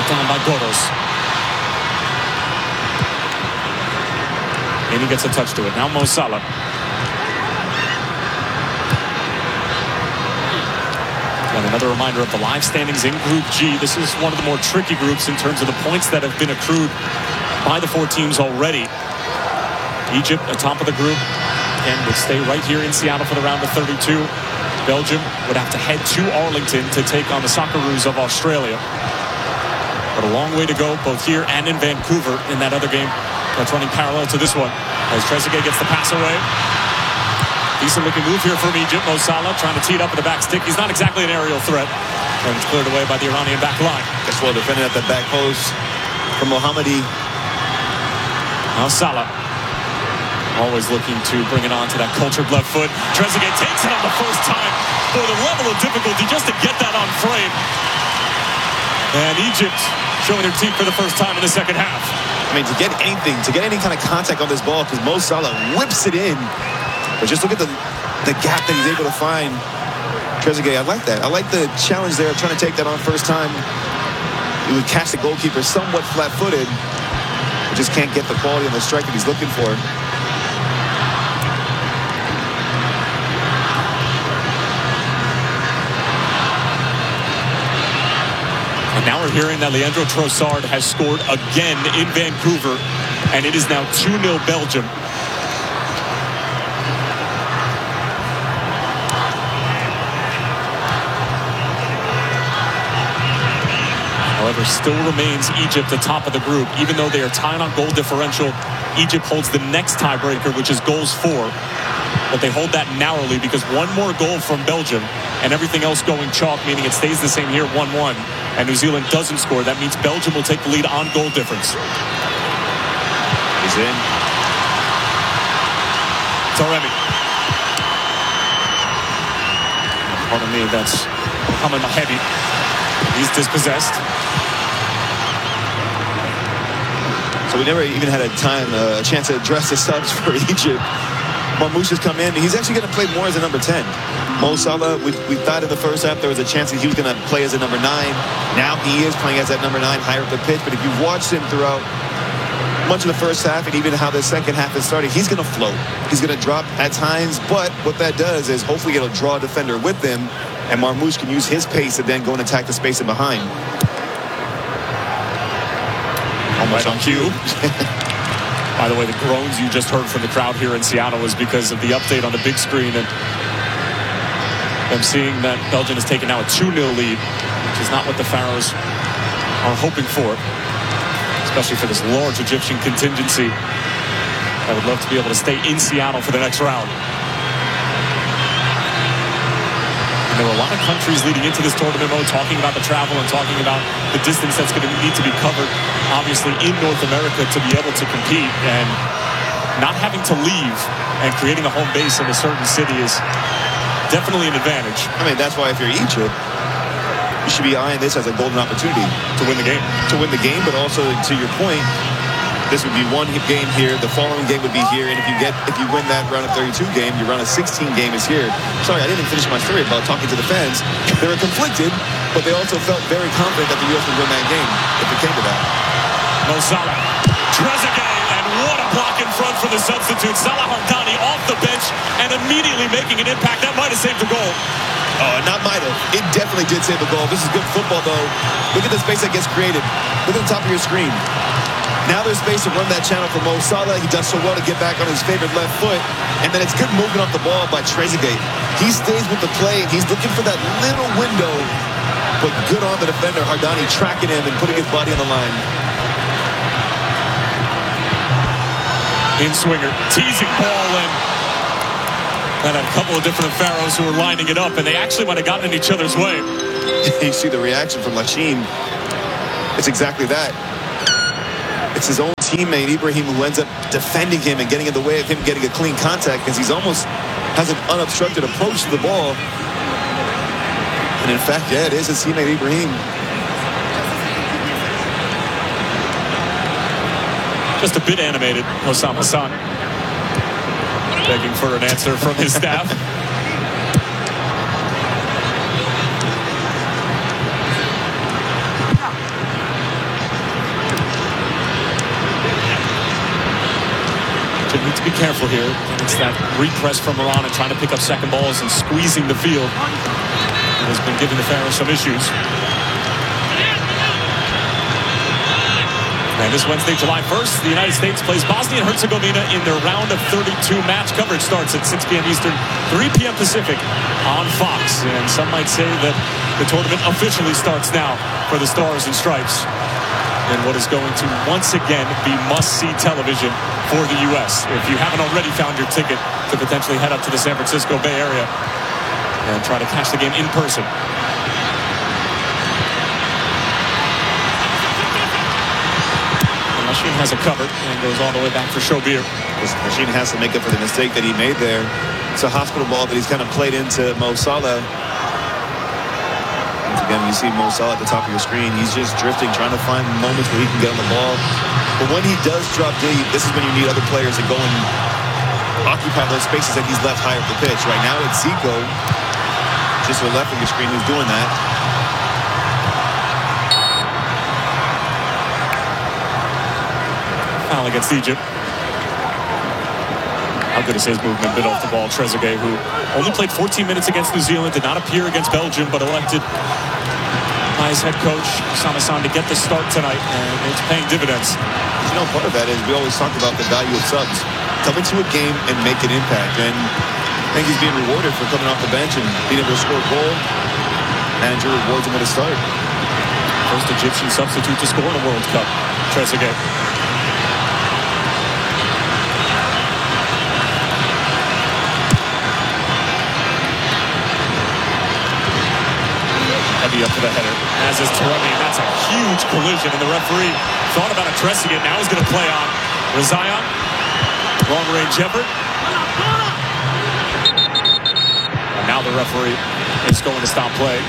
down by Goros. And he gets a touch to it. Now Mo Salah. And another reminder of the live standings in Group G. This is one of the more tricky groups in terms of the points that have been accrued by the 4 teams already. Egypt atop of the group and would stay right here in Seattle for the round of 32. Belgium would have to head to Arlington to take on the Socceroos of Australia. But a long way to go both here and in Vancouver in that other game that's running parallel to this one. As Trezeguet gets the pass away. Decent looking move here from Egypt. Mo Salah trying to tee it up in the back stick. He's not exactly an aerial threat. And it's cleared away by the Iranian back line. That's well defended at the back post from Mohammadi. Now Salah. Always looking to bring it on to that cultured left foot. Trezeguet takes it on the first time. For the level of difficulty just to get that on frame. And Egypt showing their teeth for the first time in the second half. I mean, to get any kind of contact on this ball, because Mo Salah whips it in. But just look at the gap that he's able to find. Trezeguet, I like that. I like the challenge there of trying to take that on first time. He would catch the goalkeeper somewhat flat-footed. But just can't get the quality of the strike that he's looking for. And now we're hearing that Leandro Trossard has scored again in Vancouver. And it is now 2-0 Belgium. However, still remains Egypt atop of the group. Even though they are tied on goal differential, Egypt holds the next tiebreaker, which is goals for. But they hold that narrowly because one more goal from Belgium and everything else going chalk, meaning it stays the same here, 1-1. And New Zealand doesn't score. That means Belgium will take the lead on goal difference. He's in. Taremi. Pardon me, that's coming heavy. He's dispossessed. So we never even had a chance to address the subs for Egypt. Marmoush has come in. He's actually going to play more as a number 10. Mo Salah, we thought in the first half there was a chance that he was going to play as a number 9. Now he is playing as that number 9 higher up the pitch. But if you've watched him throughout much of the first half and even how the second half has started, he's going to float. He's going to drop at times. But what that does is hopefully it'll draw a defender with him. And Marmoush can use his pace to then go and attack the space in behind. Almost on cue. By the way, the groans you just heard from the crowd here in Seattle is because of the update on the big screen and them seeing that Belgium has taken now a 2-0 lead, which is not what the Pharaohs are hoping for, especially for this large Egyptian contingency. I would love to be able to stay in Seattle for the next round. There were a lot of countries leading into this tournament mode talking about the travel and talking about the distance that's going to need to be covered, obviously, in North America to be able to compete. And not having to leave and creating a home base in a certain city is definitely an advantage. I mean, that's why if you're Egypt, you should be eyeing this as a golden opportunity. To win the game. To win the game, but also, to your point, this would be one game here. The following game would be here. And if you win that round of 32 game, your round of 16 game is here. Sorry, I didn't finish my story about talking to the fans. They were conflicted, but they also felt very confident that the U.S. would win that game if it came to that. Mo Salah. Trezeguet, and what a block in front for the substitute. Salah Hardani off the bench and immediately making an impact. That might have saved the goal. Oh, not might have. It definitely did save the goal. This is good football, though. Look at the space that gets created. Look at the top of your screen. Now there's space to run that channel for Mo Salah. He does so well to get back on his favorite left foot. And then it's good movement off the ball by Trezeguet. He stays with the play. He's looking for that little window. But good on the defender, Hardani, tracking him and putting his body on the line. In swinger, teasing ball in. And a couple of different Pharaohs who were lining it up. And they actually might have gotten in each other's way. You see the reaction from Lachine. It's exactly that. It's his own teammate, Ibrahim, who ends up defending him and getting in the way of him getting a clean contact because he's almost has an unobstructed approach to the ball. And in fact, yeah, it is his teammate, Ibrahim. Just a bit animated, Hossam Hassan. Begging for an answer from his staff. be careful here. And it's that repress from Iran and trying to pick up second balls and squeezing the field that has been giving the Pharaohs some issues. And this Wednesday, July 1st, the United States plays Bosnia and Herzegovina in their round of 32 match. Coverage starts at 6 p.m. Eastern, 3 p.m. Pacific on Fox. And some might say that the tournament officially starts now for the Stars and Stripes. And what is going to once again be must-see television for the U.S. If you haven't already found your ticket to potentially head up to the San Francisco Bay Area and try to catch the game in person. Machine has a cover and goes all the way back for Shobir. Machine has to make up for the mistake that he made there. It's a hospital ball that he's kind of played into Mo Salah. Once again, you see Mo Salah at the top of your screen. He's just drifting, trying to find moments where he can get on the ball. But when he does drop deep, this is when you need other players to go and occupy those spaces that he's left high up the pitch. Right now, it's Zico, just to the left of your screen, who's doing that. Foul against Egypt. How good is his movement? Bit off the ball. Trezeguet, who only played 14 minutes against New Zealand, did not appear against Belgium, but elected by his head coach, Sama-san, to get the start tonight, and it's paying dividends. You know, part of that is we always talk about the value of subs. Come into a game and make an impact, and I think he's being rewarded for coming off the bench and being able to score a goal. Manager rewards him with a start. First Egyptian substitute to score in a World Cup. Trezeguet. Heavy up to the header, as is Taremi, and that's a huge collision, and the referee thought about addressing it. Now he's going to play on Rezaian. Long range effort. And now the referee is going to stop play.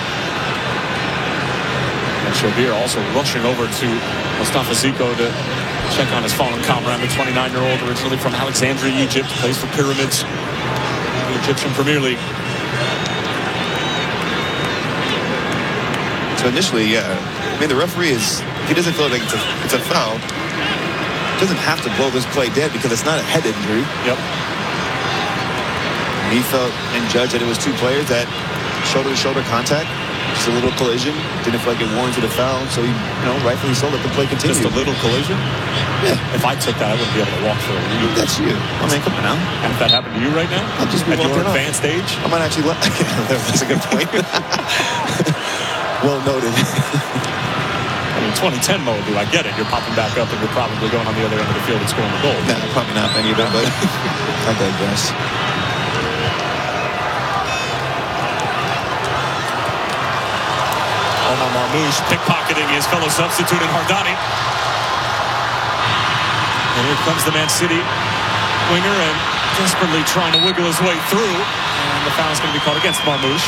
And Shobir also rushing over to Mustafa Zico to check on his fallen comrade, the 29-year-old, originally from Alexandria, Egypt, plays for Pyramids, the Egyptian Premier League. So initially, yeah, I mean, the referee is, he doesn't feel like it's a foul. Doesn't have to blow this play dead because it's not a head injury. Yep. And he felt and judged that it was two players that shoulder-to-shoulder contact. Just a little collision. Didn't feel like it warranted a foul. So he, rightfully so, let the play continue. Just a little collision? Yeah. If I took that, I wouldn't be able to walk through it. That's you. I mean, come on now. And if that happened to you right now, I'll just be at your walking advanced age, I might actually let. That's a good point. Well noted. I mean, 2010 mode, I get it. You're popping back up and you're probably going on the other end of the field and scoring the goal. Nah, probably not any of that, but I digress. Omar Marmoush pickpocketing his fellow substitute in Hardani. And here comes the Man City winger and desperately trying to wiggle his way through. And the foul is going to be called against Marmoush.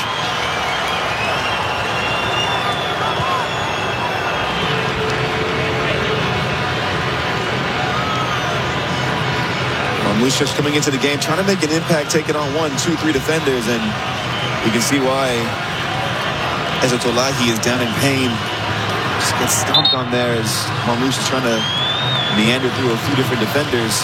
Marmoush coming into the game, trying to make an impact, taking on 1, 2, 3 defenders, and you can see why Ezatolahi is down in pain. Just gets stomped on there as Marmoush is trying to meander through a few different defenders.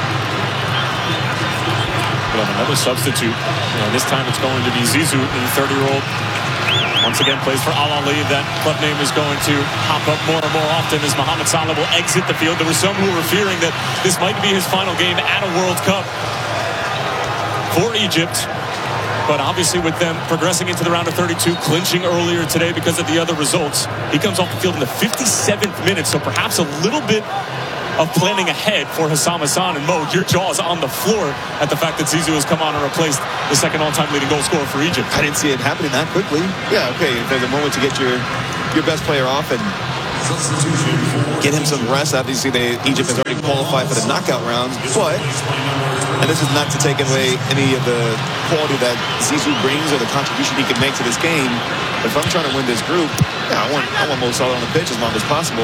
But on another substitute, and this time it's going to be Zizou, the 30-year-old. Once again, plays for Al Ahly. That club name is going to pop up more and more often as Mohamed Salah will exit the field. There were some who were fearing that this might be his final game at a World Cup for Egypt. But obviously with them progressing into the round of 32, clinching earlier today because of the other results, he comes off the field in the 57th minute. So perhaps a little bit of planning ahead for Hassam Hassan. And Mo, your jaw's on the floor at the fact that Zizou has come on and replaced the second all-time leading goal scorer for Egypt. I didn't see it happening that quickly. Yeah, okay, if there's a moment to get your best player off and get him some rest. Obviously, Egypt has already qualified for the knockout rounds, but, and this is not to take away any of the quality that Zizou brings or the contribution he can make to this game. But if I'm trying to win this group, yeah, I want Mo Salah on the pitch as long as possible.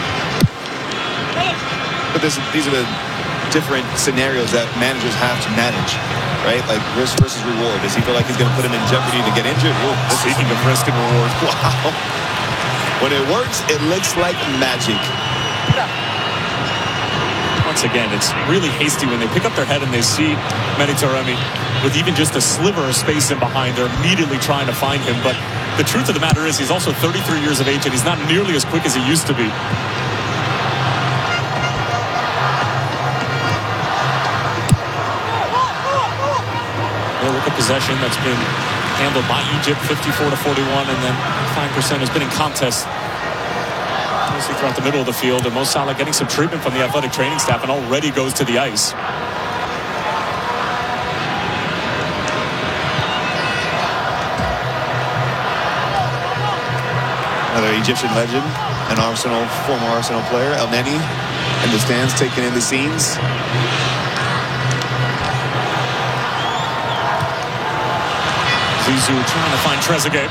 But these are the different scenarios that managers have to manage, right? Like risk versus reward. Does he feel like he's going to put him in jeopardy to get injured? Speaking of risk and reward. Wow. When it works, it looks like magic. once again, it's really hasty when they pick up their head and they see Mehdi Taremi with even just a sliver of space in behind. They're immediately trying to find him. But the truth of the matter is he's also 33 years of age, and he's not nearly as quick as he used to be. Look at possession that's been handled by Egypt, 54-41, and then 5% has been in contest. Mostly throughout the middle of the field, and Mo Salah getting some treatment from the athletic training staff and already goes to the ice. Another Egyptian legend, an former Arsenal player, El Neni, in the stands taking in the scenes. Zizou trying to find Trezeguet.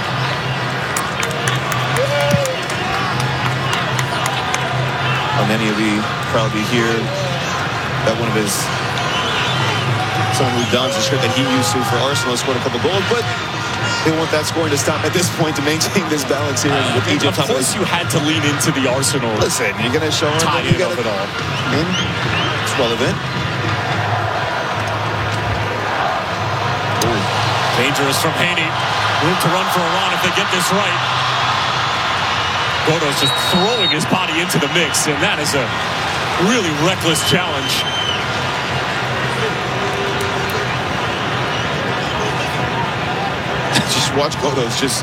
El Neni will be proud to hear that one of someone who dons the shirt that he used to for Arsenal scored a couple goals, but they want that scoring to stop at this point to maintain this balance here with Egypt. Of course, you had to lean into the Arsenal. Listen, you're going to show them tie-in of it all. It's relevant. Dangerous from Haney. Room to run for Iran if they get this right. Godo's just throwing his body into the mix, and that is a really reckless challenge. Just watch Godo's just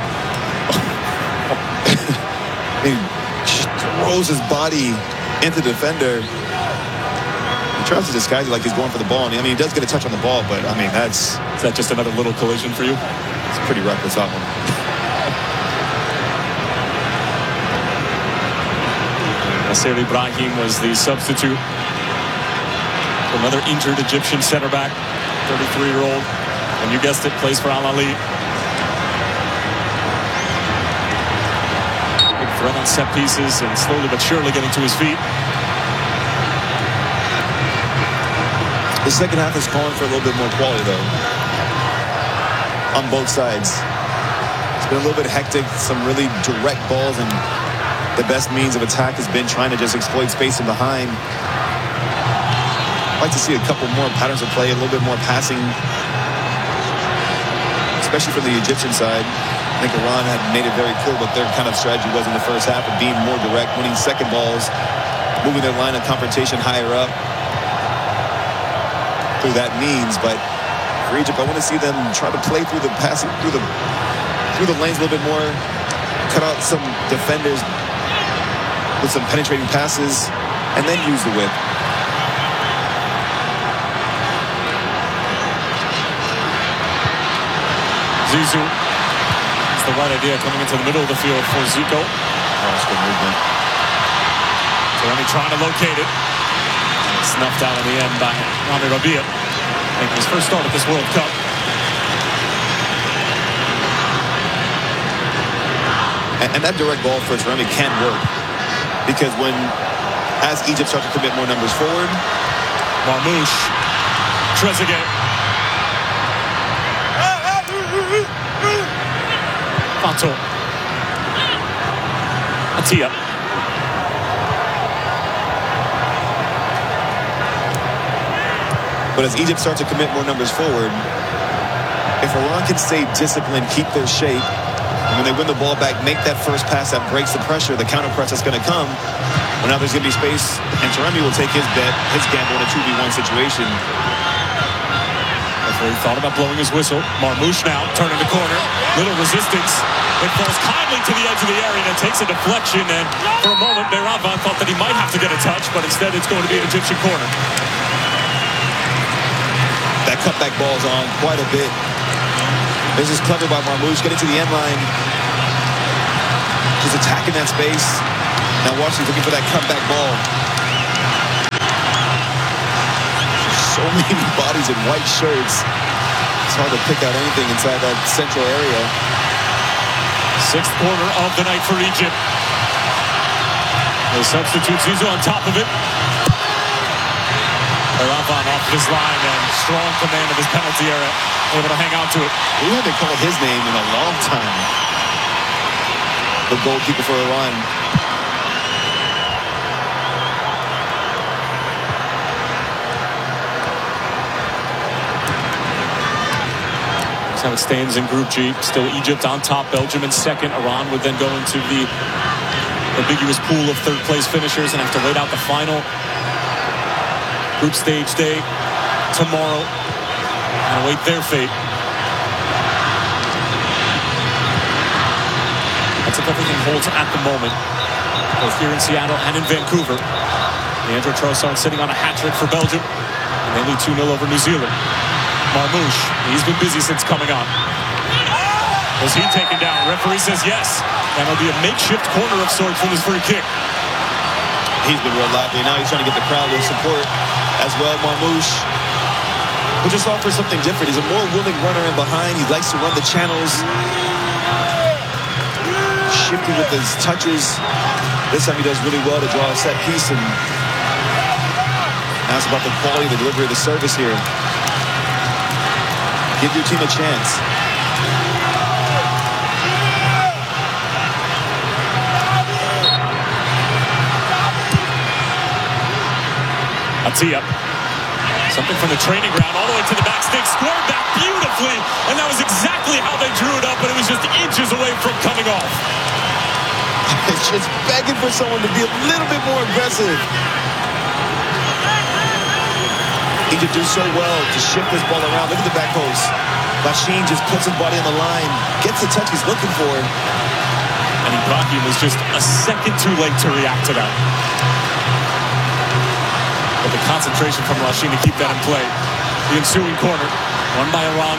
he just throws his body into the defender. He tries to disguise it like he's going for the ball. I mean, he does get a touch on the ball, but I mean, is that just another little collision for you? It's pretty reckless, that one. Nasser Ibrahim was the substitute. Another injured Egyptian center back, 33-year-old, and you guessed it, plays for Al Ahly. Big threat on set pieces and slowly but surely getting to his feet. The second half is calling for a little bit more quality, though, on both sides. It's been a little bit hectic, some really direct balls, and the best means of attack has been trying to just exploit space in behind. I'd like to see a couple more patterns of play, a little bit more passing, especially from the Egyptian side. I think Iran had made it very clear what their kind of strategy was in the first half of being more direct, winning second balls, moving their line of confrontation higher up through that means. But for Egypt, I want to see them try to play through the passing, through the lanes a little bit more, cut out some defenders with some penetrating passes, and then use the whip. Zizou. It's the right idea coming into the middle of the field for Zico. Oh, that's good movement. Taremi trying to locate it. Snuffed out in the end by Rami Rabia. Making his first start at this World Cup. And that direct ball for Taremi can work. Because as Egypt starts to commit more numbers forward, Marmoush, Trezeguet, Fato, Atia. But as Egypt starts to commit more numbers forward, if Iran can stay disciplined, keep their shape, and when they win the ball back, make that first pass that breaks the pressure, the counter press that's going to come. Well, now there's going to be space, and Taremi will take his gamble in a 2v1 situation. He thought about blowing his whistle. Marmoush now turning the corner. Little resistance. It falls kindly to the edge of the area, and it takes a deflection. And for a moment, Meravan thought that he might have to get a touch, but instead it's going to be an Egyptian corner. That cutback ball's on quite a bit. This is clever by Marmoush, getting to the end line. Just attacking that space. Now watch, he's looking for that cutback ball. So many bodies in white shirts. It's hard to pick out anything inside that central area. Sixth corner of the night for Egypt. The substitute Zizou on top of it. Meravan off his line and strong command of his penalty area. Able to hang on to it. We haven't called his name in a long time. The goalkeeper for Iran. That's how it stands in Group G. Still Egypt on top, Belgium in second. Iran would then go into the ambiguous pool of third-place finishers and have to wait out the final group stage day tomorrow and await their fate. That's if everything holds at the moment, both here in Seattle and in Vancouver. Leandro Trossard sitting on a hat trick for Belgium, and they lead 2-0 over New Zealand. Marmouche, he's been busy since coming on. Was he taken down? Referee says yes. And it'll be a makeshift corner of sorts from his free kick. He's been real lively. Now he's trying to get the crowd to support as well. Marmouche, who just offers something different. He's a more willing runner in behind. He likes to run the channels. Shifty with his touches. This time he does really well to draw a set piece, and that's about the quality of the delivery of the service here. Give your team a chance. Atia. Something from the training ground all the way to the back stick. Squared back beautifully. And that was exactly how they drew it up, but it was just inches away from coming off. It's just begging for someone to be a little bit more aggressive. Egypt do so well to shift this ball around. Look at the back post. Lachine just puts his body on the line, gets the touch he's looking for. And Ibrahim was just a second too late to react to that. But the concentration from Lachine to keep that in play. The ensuing corner, won by Iran.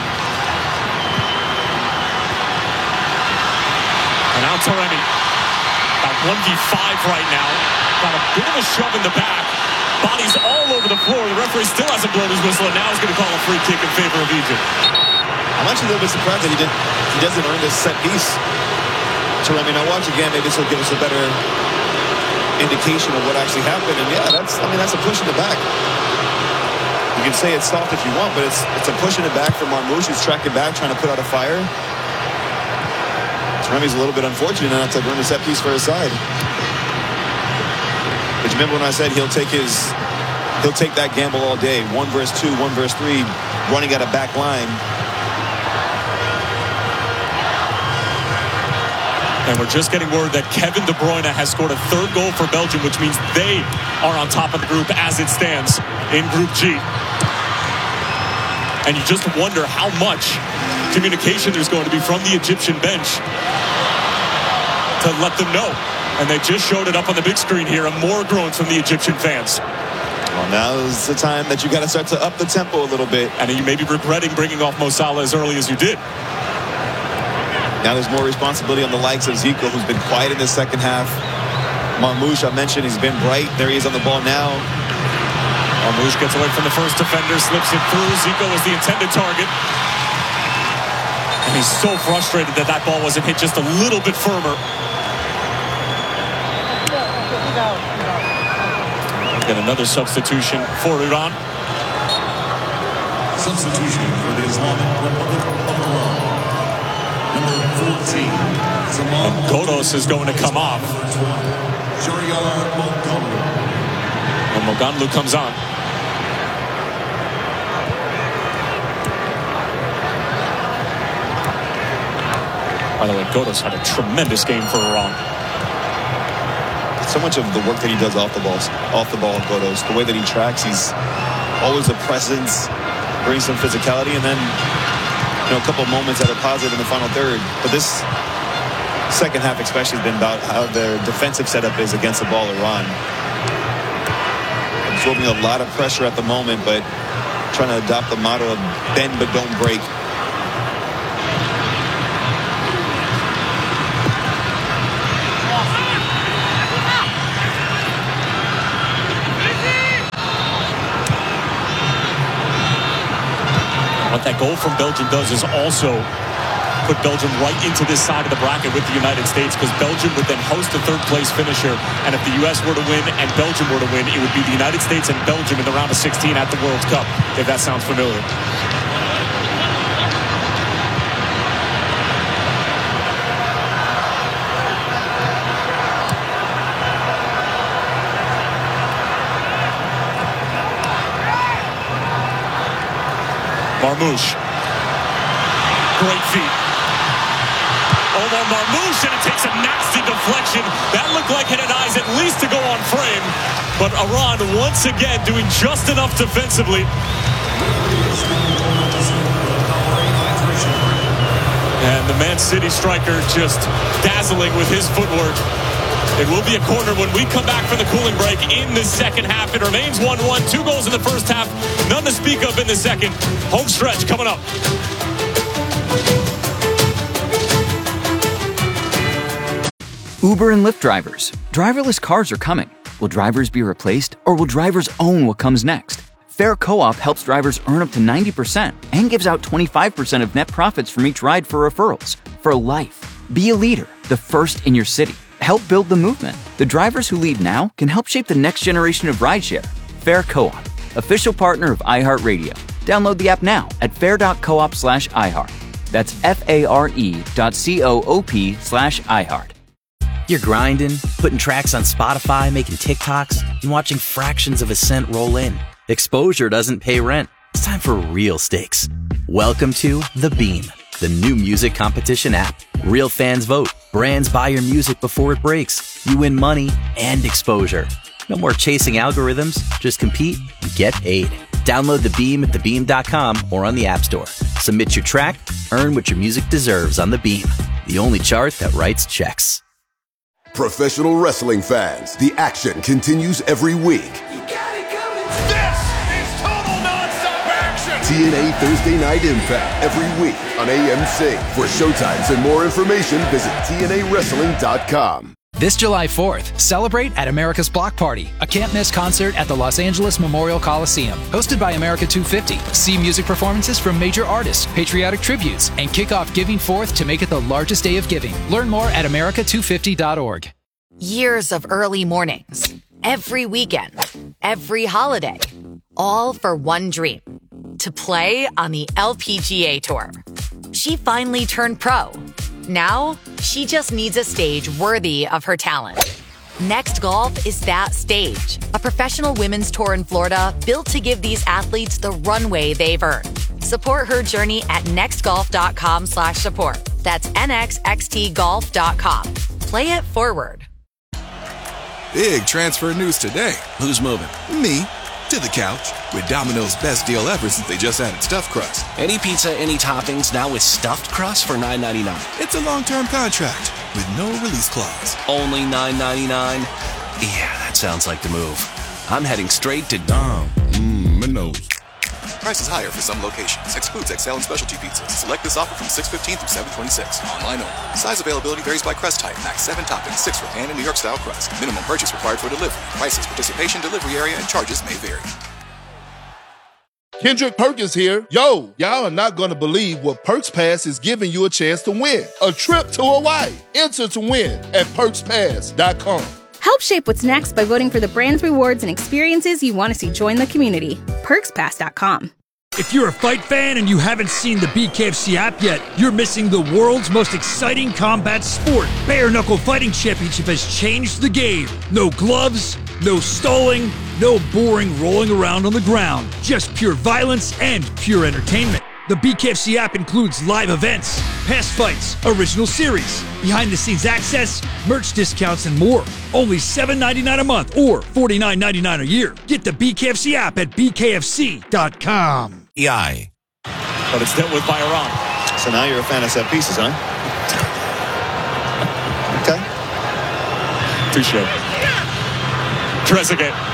And now Taremi, about 1v5 right now. Got a bit of a shove in the back. Bodies all over the floor. The referee still hasn't blown his whistle, and now he's going to call a free kick in favor of Egypt. I'm actually a little bit surprised that he doesn't earn this set piece. Taremi, now watch again. Maybe this will give us a better indication of what actually happened. And yeah, that's a push in the back. You can say it's soft if you want, but it's a push in the back from Marmouche, who's tracking back, trying to put out a fire. Taremi's a little bit unfortunate not to earn the set piece for his side. But you remember when I said he'll take that gamble all day. 1 versus 2, 1 versus 3, running at a back line. And we're just getting word that Kevin De Bruyne has scored a third goal for Belgium, which means they are on top of the group as it stands in Group G. And you just wonder how much communication there's going to be from the Egyptian bench to let them know. And they just showed it up on the big screen here, and more groans from the Egyptian fans. Well, now is the time that you got to start to up the tempo a little bit. And you may be regretting bringing off Mo Salah as early as you did. Now there's more responsibility on the likes of Zico, who's been quiet in the second half. Marmouche, I mentioned, he's been bright. There he is on the ball now. Marmouche gets away from the first defender, slips it through. Zico was the intended target. And he's so frustrated that that ball wasn't hit just a little bit firmer. Get another substitution for Iran. Substitution for the Islamic Republic of Iran. Number 14, And Godos is going to come off. And Mogandlu comes on. By the way, Godos had a tremendous game for Iran. So much of the work that he does off the ball, Godos, the way that he tracks, he's always a presence, brings some physicality, and then a couple of moments that are positive in the final third. But this second half especially has been about how their defensive setup is against the ball. Iran absorbing a lot of pressure at the moment, but trying to adopt the motto of bend but don't break. What that goal from Belgium does is also put Belgium right into this side of the bracket with the United States, because Belgium would then host a third-place finisher. And if the U.S. were to win and Belgium were to win, it would be the United States and Belgium in the round of 16 at the World Cup, if that sounds familiar. Marmouche. great feet. Omar Marmoush, and it takes a nasty deflection. That looked like it had eyes at least to go on frame. But Iran once again doing just enough defensively. And the Man City striker just dazzling with his footwork. It will be a corner when we come back from the cooling break in the second half. It remains 1-1. 2 goals in the first half. None to speak of in the second. Home stretch coming up. Uber and Lyft drivers. Driverless cars are coming. Will drivers be replaced, or will drivers own what comes next? Fair Co-op helps drivers earn up to 90% and gives out 25% of net profits from each ride for referrals. For life. Be a leader, the first in your city. Help build the movement. The drivers who lead now can help shape the next generation of rideshare. Fair Co-op, official partner of iHeartRadio. Download the app now at fair.coop/iHeart. That's FARE.coop/iHeart. You're grinding, putting tracks on Spotify, making TikToks, and watching fractions of a cent roll in. Exposure doesn't pay rent. It's time for real stakes. Welcome to The Beam, the new music competition app. Real fans vote. Brands buy your music before it breaks. You win money and exposure. No more chasing algorithms. Just compete and get paid. Download The Beam at thebeam.com or on the App Store. Submit your track, earn what your music deserves on The Beam, the only chart that writes checks. Professional wrestling fans, the action continues every week. This is total nonstop action! TNA Thursday Night Impact every week on AMC. For showtimes and more information, visit TNAWrestling.com. This July 4th, celebrate at America's Block Party, a can't-miss concert at the Los Angeles Memorial Coliseum. Hosted by America 250. See music performances from major artists, patriotic tributes, and kick off Giving Forth to make it the largest day of giving. Learn more at America250.org. Years of early mornings, every weekend, every holiday, all for one dream, to play on the LPGA Tour. She finally turned pro. Now, she just needs a stage worthy of her talent. Next Golf is that stage. A professional women's tour in Florida built to give these athletes the runway they've earned. Support her journey at nextgolf.com/support. That's nxxtgolf.com. Play it forward. Big transfer news today. Who's moving? Me. To the couch with Domino's best deal ever since they just added stuffed crust. Any pizza, any toppings, now with stuffed crust for $9.99. It's a long-term contract with no release clause. Only $9.99? Yeah, that sounds like the move. I'm heading straight to Domino's. Prices higher for some locations. Excludes XL and specialty pizzas. Select this offer from 6/15 through 7/26. Online only. Size availability varies by crust type. Max 7 toppings, 6 for pan and New York style crust. Minimum purchase required for delivery. Prices, participation, delivery area, and charges may vary. Kendrick Perkins here. Yo, y'all are not going to believe what Perks Pass is giving you a chance to win. A trip to Hawaii. Enter to win at PerksPass.com. Help shape what's next by voting for the brands, rewards, and experiences you want to see join the community. PerksPass.com. If you're a fight fan and you haven't seen the BKFC app yet, you're missing the world's most exciting combat sport. Bare Knuckle Fighting Championship has changed the game. No gloves, no stalling, no boring rolling around on the ground. Just pure violence and pure entertainment. The BKFC app includes live events, past fights, original series, behind-the-scenes access, merch discounts, and more. Only $7.99 a month or $49.99 a year. Get the BKFC app at bkfc.com. EI. But it's dealt with by Iran. So now you're a fan of set pieces, huh? Okay. Touche. Trezeguet.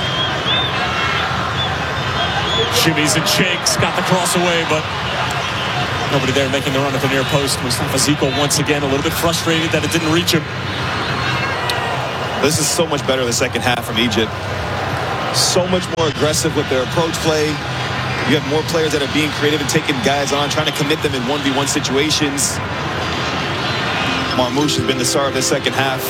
Shimmies and shakes, got the cross away, but nobody there making the run at the near post. Mustafa Ziko once again a little bit frustrated that it didn't reach him. This is so much better the second half from Egypt. So much more aggressive with their approach play. You have more players that are being creative and taking guys on, trying to commit them in 1v1 situations. Marmoush has been the star of the second half.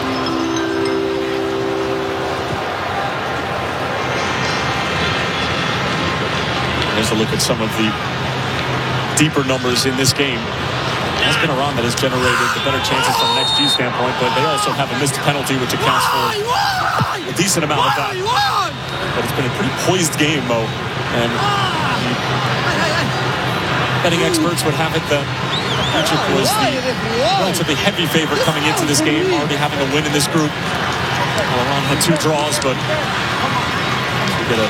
Here's a look at some of the deeper numbers in this game. It has been Iran that has generated the better chances from an XG standpoint, but they also have a missed penalty, which accounts for a decent amount of that. But it's been a pretty poised game, Mo. And Betting experts would have it that Egypt was the relatively heavy favorite coming into this game, already having a win in this group. Iran had 2 draws, but we get a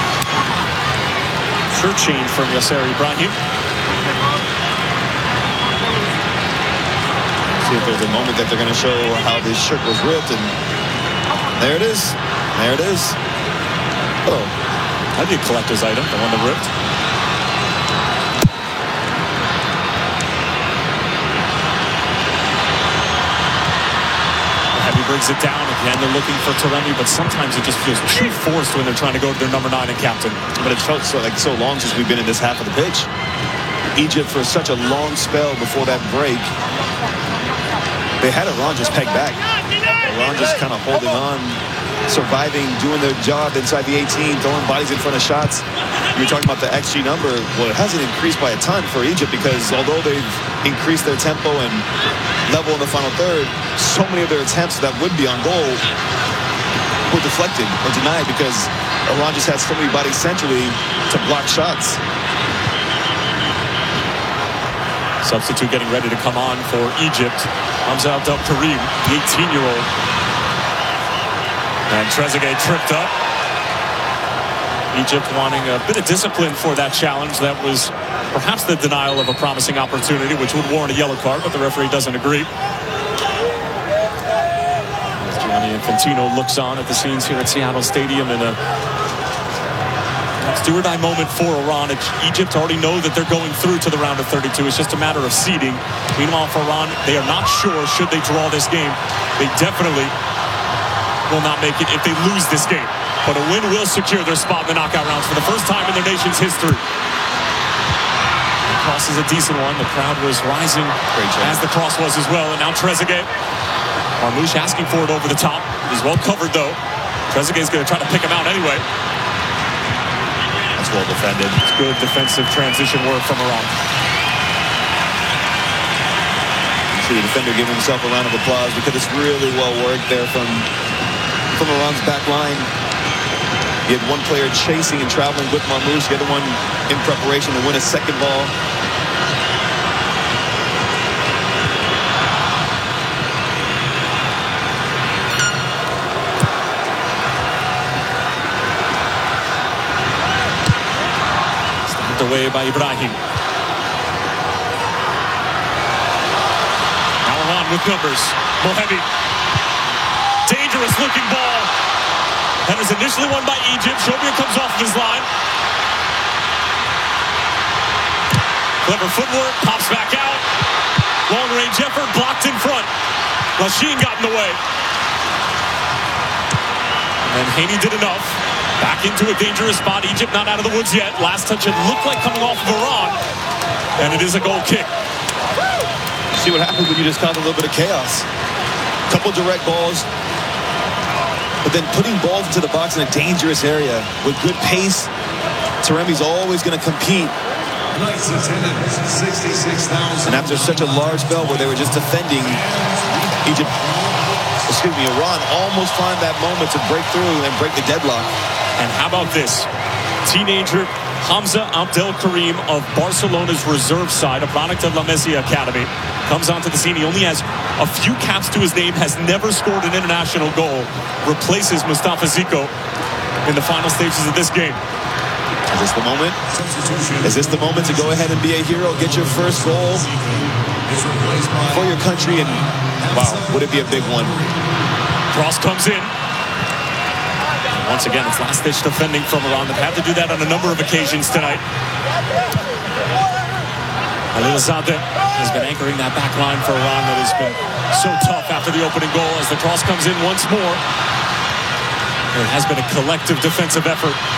shirt change from Yasser Ibrahim. See if there's a moment that they're going to show how this shirt was ripped, and there it is. There it is. Oh, that'd be a collector's item, the one that ripped. Heavy brings it down. Again, they're looking for Taremi, but sometimes it just feels too forced when they're trying to go to their number 9 and captain. But it's felt so long since we've been in this half of the pitch. Egypt, for such a long spell before that break, they had Iran just pegged back. Iran just kind of holding on, surviving, doing their job inside the 18, throwing bodies in front of shots. You were talking about the XG number. Well, it hasn't increased by a ton for Egypt, because although they've increased their tempo and level in the final third, so many of their attempts that would be on goal were deflected or denied because Iran just had so many bodies centrally to block shots. Substitute getting ready to come on for Egypt. Hamza Abdel Karim, the 18-year-old. And Trezeguet tripped up. Egypt wanting a bit of discipline for that challenge. That was perhaps the denial of a promising opportunity, which would warrant a yellow card, but the referee doesn't agree. As Gianni Infantino looks on at the scenes here at Seattle Stadium in a do or die moment for Iran. Egypt already know that they're going through to the round of 32. It's just a matter of seeding. Meanwhile, for Iran, they are not sure should they draw this game. They definitely will not make it if they lose this game. But a win will secure their spot in the knockout rounds for the first time in their nation's history. The cross is a decent one. The crowd was rising as the cross was as well. And now Trezeguet. Marmoush asking for it over the top. He's well covered, though. Trezeguet's going to try to pick him out anyway. That's well defended. It's good defensive transition work from Iran. See the defender giving himself a round of applause because it's really well worked there from Iran's back line. You had one player chasing and traveling with Marmoush, the other one in preparation to win a second ball. Stopped away by Ibrahim. Now Iran with numbers. Mohebi. Dangerous looking ball. That was initially won by Egypt. Shobia comes off of his line. Clever footwork, pops back out. Long range effort, blocked in front. Lachine got in the way. And Haney did enough. Back into a dangerous spot. Egypt not out of the woods yet. Last touch it looked like coming off of Iran. And it is a goal kick. See what happens when you just cause a little bit of chaos. Couple direct balls. But then putting balls into the box in a dangerous area with good pace, Taremi's always going to compete. And after such a large spell where they were just defending, Iran almost find that moment to break through and break the deadlock. And how about this? Teenager Hamza Abdel Karim of Barcelona's reserve side, a product of La Masia Academy, comes onto the scene. He only has a few caps to his name, has never scored an international goal, replaces Mustafa Ziko in the final stages of this game. Is this the moment? Is this the moment to go ahead and be a hero, get your first goal for your country, and wow, would it be a big one? Cross comes in. Once again, it's last-ditch defending from Iran. They've had to do that on a number of occasions tonight. Alilzadeh has been anchoring that back line for Iran that has been so tough after the opening goal as the cross comes in once more. There has been a collective defensive effort